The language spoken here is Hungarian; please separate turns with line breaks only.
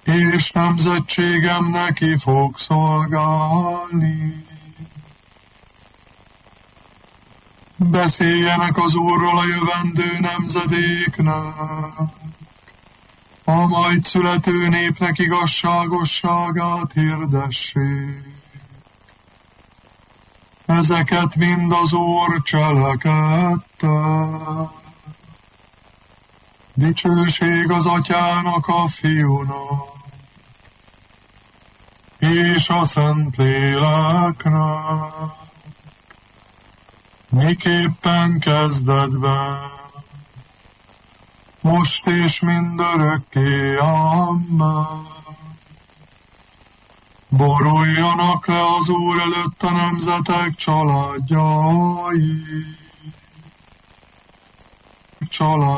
és nemzetségem neki fog szolgálni. Beszéljenek az Úrról a jövendő nemzedéknek, a majd születő népnek igazságosságát hirdessék. Ezeket mind az Úr cselekedte. Dicsőség az Atyának, a Fiúnak, és a Szentléleknek, miképpen kezdetben, most és mindörökké. Amen. Boruljanak le az Úr előtt a nemzetek családjai.